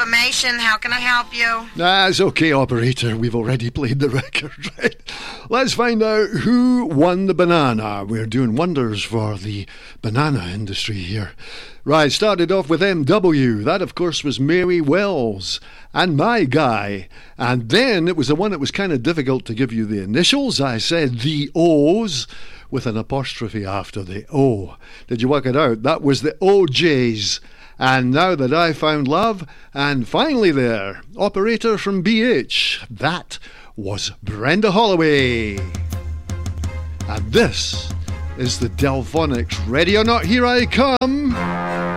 information. How can I help you? It's okay, operator. We've already played the record, right? Let's find out who won the banana. We're doing wonders for the banana industry here. Right, started off with MW. That, of course, was Mary Wells. And My Guy. And then it was the one that was kind of difficult to give you the initials. I said the O's with an apostrophe after the O. Did you work it out? That was the OJs. And Now That I Found Love. And finally there, operator from BH. That was Brenda Holloway. And this is the Delphonics. Ready or not, here I come.